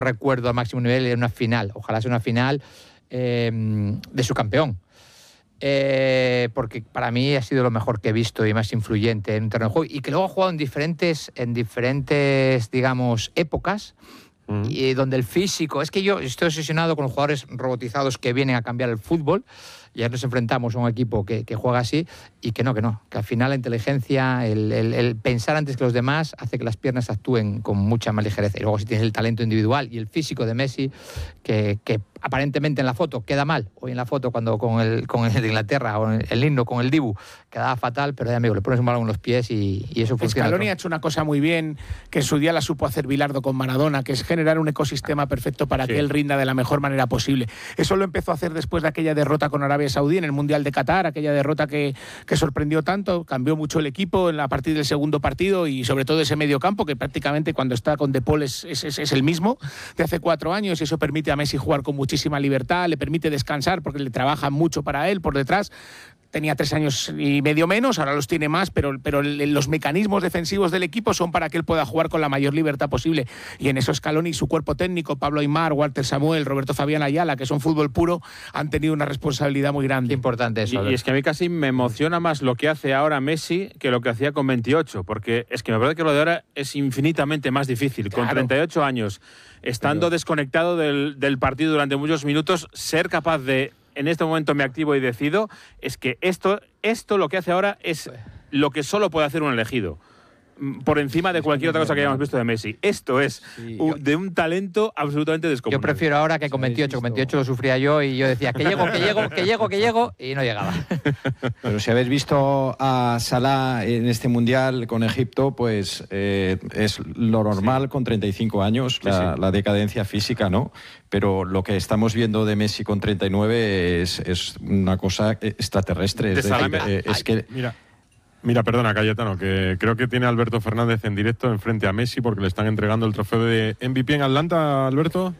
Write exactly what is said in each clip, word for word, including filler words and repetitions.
recuerdo al máximo nivel en una final. Ojalá sea una final eh, de su campeón. Eh, porque para mí ha sido lo mejor que he visto y más influyente en un terreno de juego. Y que luego ha jugado en diferentes, en diferentes digamos, épocas. Mm. Y donde el físico... Es que yo estoy obsesionado con los jugadores robotizados que vienen a cambiar el fútbol. Y ahora nos enfrentamos a un equipo que, que juega así y que no, que no. Que al final la inteligencia, el, el, el pensar antes que los demás hace que las piernas actúen con mucha más ligereza. Y luego si tienes el talento individual y el físico de Messi, que, que aparentemente en la foto queda mal. Hoy en la foto cuando con el, con el de Inglaterra o el himno con el Dibu quedaba fatal, pero ya amigo, le pones un balón en los pies y, y eso funciona. Scaloni ha hecho una cosa muy bien, que en su día la supo hacer Bilardo con Maradona, que es generar un ecosistema perfecto para sí. que él rinda de la mejor manera posible. Eso lo empezó a hacer después de aquella derrota con Arabia Saudí en el Mundial de Qatar, aquella derrota que, que sorprendió tanto, cambió mucho el equipo en la, a partir del segundo partido y sobre todo ese medio campo que prácticamente cuando está con De Paul es, es, es, es el mismo de hace cuatro años y eso permite a Messi jugar con muchísima libertad, le permite descansar porque le trabajan mucho para él por detrás. Tenía tres años y medio menos, ahora los tiene más, pero, pero los mecanismos defensivos del equipo son para que él pueda jugar con la mayor libertad posible. Y en eso Scaloni y su cuerpo técnico, Pablo Aimar, Walter Samuel, Roberto Fabián Ayala, que son fútbol puro, han tenido una responsabilidad muy grande. Qué importante eso. Y, y es que a mí casi me emociona más lo que hace ahora Messi que lo que hacía con veintiocho, porque es que me parece que lo de ahora es infinitamente más difícil. Claro. Con treinta y ocho años, estando pero... desconectado del, del partido durante muchos minutos, ser capaz de... en este momento me activo y decido, es que esto, esto lo que hace ahora es lo que solo puede hacer un elegido. Por encima de cualquier otra cosa que hayamos visto de Messi. Esto es sí, un, de un talento absolutamente descomunal. Yo prefiero ahora que con veintiocho. Con veintiocho lo sufría yo y yo decía que llego, que llego, que llego, que llego y no llegaba. Pero si habéis visto a Salah en este Mundial con Egipto, pues eh, es lo normal sí. con treinta y cinco años, sí, la, sí. la decadencia física, ¿no? Pero lo que estamos viendo de Messi con treinta y nueve es, es una cosa extraterrestre. Es, decir, eh, es que... Mira. Mira, perdona, Cayetano, que creo que tiene Alberto Fernández en directo enfrente a Messi porque le están entregando el trofeo de M V P en Atlanta, Alberto.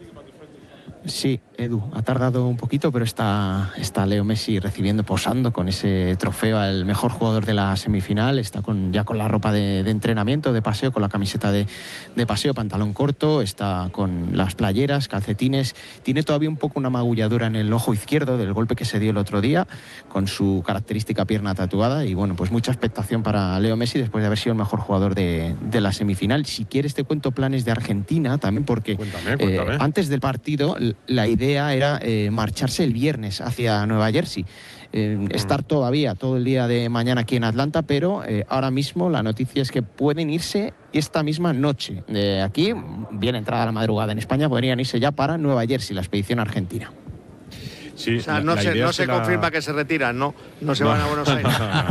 Sí, Edu, ha tardado un poquito, pero está, está Leo Messi recibiendo, posando con ese trofeo al mejor jugador de la semifinal. Está con, ya con la ropa de, de entrenamiento, de paseo, con la camiseta de, de paseo, pantalón corto, está con las playeras, calcetines. Tiene todavía un poco una magulladura en el ojo izquierdo del golpe que se dio el otro día, con su característica pierna tatuada. Y bueno, pues mucha expectación para Leo Messi después de haber sido el mejor jugador de, de la semifinal. Si quieres te cuento planes de Argentina también, porque cuéntame, cuéntame. Eh, antes del partido la idea era eh, marcharse el viernes hacia Nueva Jersey. Eh, mm. Estar todavía todo el día de mañana aquí en Atlanta, pero eh, ahora mismo la noticia es que pueden irse esta misma noche. De aquí, bien entrada la madrugada en España, podrían irse ya para Nueva Jersey, la expedición argentina. Sí, o sea, no la, se, la no se la... confirma que se retiran, ¿no? No se no. van a Buenos Aires.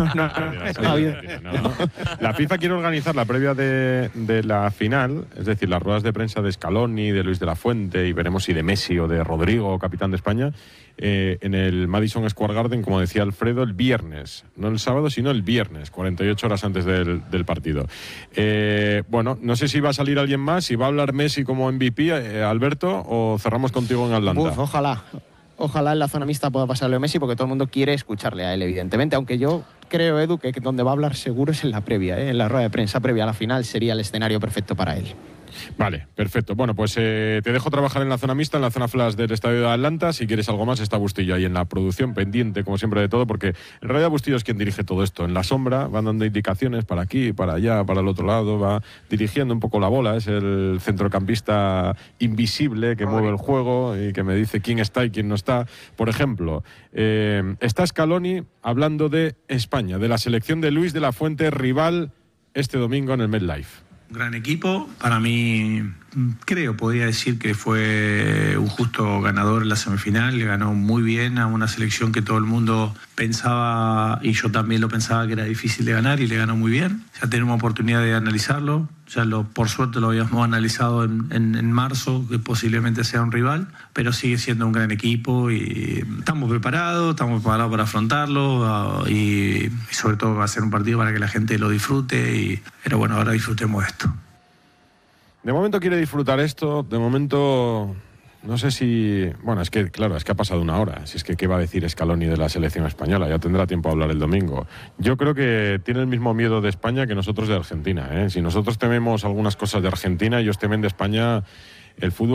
no, no, no, no. La FIFA quiere organizar la previa de, de la final, es decir, las ruedas de prensa de Scaloni, de Luis de la Fuente, y veremos si de Messi o de Rodrigo, capitán de España, eh, en el Madison Square Garden, como decía Alfredo, el viernes. No el sábado, sino el viernes, cuarenta y ocho horas antes del, del partido. Eh, bueno, no sé si va a salir alguien más, si va a hablar Messi como M V P, eh, Alberto, o cerramos contigo en Atlanta. Uf, ojalá. Ojalá en la zona mixta pueda pasar Leo Messi, porque todo el mundo quiere escucharle a él, evidentemente. Aunque yo creo, Edu, que donde va a hablar seguro es en la previa, ¿eh? En la rueda de prensa previa a la final sería el escenario perfecto para él. Vale, perfecto. Bueno, pues eh, te dejo trabajar en la zona mixta, en la zona flash del Estadio de Atlanta. Si quieres algo más, está Bustillo ahí en la producción, pendiente, como siempre, de todo, porque en realidad Bustillo es quien dirige todo esto. En la sombra van dando indicaciones para aquí, para allá, para el otro lado, va dirigiendo un poco la bola. Es el centrocampista invisible que mueve el juego y que me dice quién está y quién no está. Por ejemplo, eh, está Scaloni hablando de España, de la selección de Luis de la Fuente, rival este domingo en el MetLife. Gran equipo, para mí creo, podría decir que fue un justo ganador en la semifinal, le ganó muy bien a una selección que todo el mundo pensaba, y yo también lo pensaba, que era difícil de ganar, y le ganó muy bien. Ya tenemos oportunidad de analizarlo, ya lo, por suerte lo habíamos analizado en, en, en marzo, que posiblemente sea un rival, pero sigue siendo un gran equipo y estamos preparados, estamos preparados para afrontarlo uh, y, y sobre todo va a ser un partido para que la gente lo disfrute, y, pero bueno, ahora disfrutemos esto. De momento quiere disfrutar esto, de momento no sé si... Bueno, es que claro, es que ha pasado una hora, si es que qué va a decir Scaloni de la selección española, ya tendrá tiempo a hablar el domingo. Yo creo que tiene el mismo miedo de España que nosotros de Argentina, ¿eh? Si nosotros tememos algunas cosas de Argentina, ellos temen de España el fútbol